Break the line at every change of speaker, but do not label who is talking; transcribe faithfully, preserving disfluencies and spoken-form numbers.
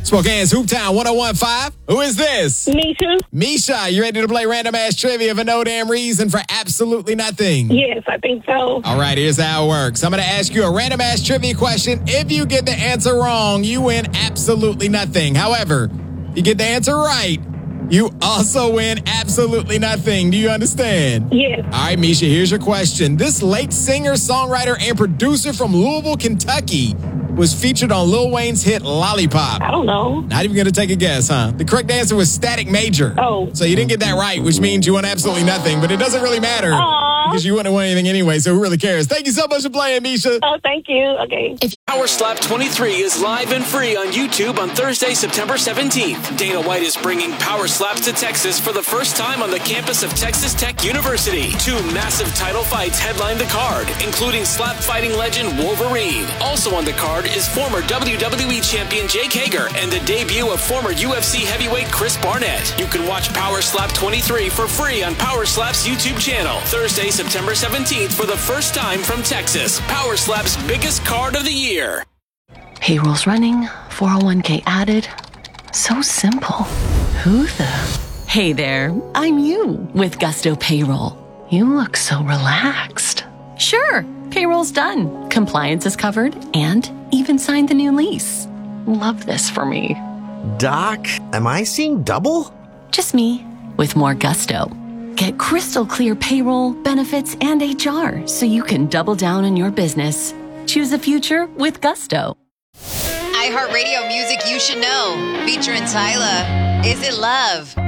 Spokane's Hooptown one oh one point five. Who is this?
Misha.
Misha, you ready to play random ass trivia for no damn reason for absolutely nothing?
Yes, I think so.
All right, here's how it works. I'm going to ask you a random ass trivia question. If you get the answer wrong, you win absolutely nothing. However, if you get the answer right, you also win absolutely nothing. Do you understand?
Yes.
All right, Misha, here's your question. This late singer, songwriter, and producer from Louisville, Kentucky was featured on Lil Wayne's hit Lollipop.
I don't know.
Not even going to take a guess, huh? The correct answer was Static Major.
Oh.
So you didn't get that right, which means you won absolutely nothing, but it doesn't really matter.
Aww.
Because you wouldn't have won anything anyway, so who really cares? Thank you so much for playing, Misha.
Oh, thank you. Okay.
Power Slap twenty-three is live and free on YouTube on Thursday, September seventeenth. Dana White is bringing Power Slaps to Texas for the first time on the campus of Texas Tech University. Two massive title fights headline the card, including slap fighting legend Wolverine. Also on the card is former W W E champion Jake Hager and the debut of former U F C heavyweight Chris Barnett. You can watch Power Slap twenty-three for free on Power Slap's YouTube channel. Thursday, September seventeenth for the first time from Texas. Power Slap's biggest card of the year.
Payroll's running, four oh one k added. So simple. Who the? Hey there, I'm you with Gusto Payroll. You look so relaxed. Sure, payroll's done. Compliance is covered and even signed the new lease. Love this for me.
Doc, am I seeing double?
Just me with more gusto. Get crystal clear payroll, benefits, and H R so you can double down on your business. Choose a future with Gusto.
iHeartRadio music you should know. Featuring Tyla. Is It Love?